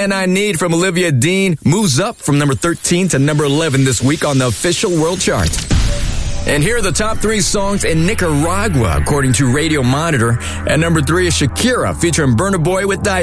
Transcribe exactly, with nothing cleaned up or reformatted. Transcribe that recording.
Man I Need from Olivia Dean moves up from number thirteen to number eleven this week on the official world chart. And here are the top three songs in Nicaragua, according to Radio Monitor. At number three is Shakira featuring Burna Boy with Die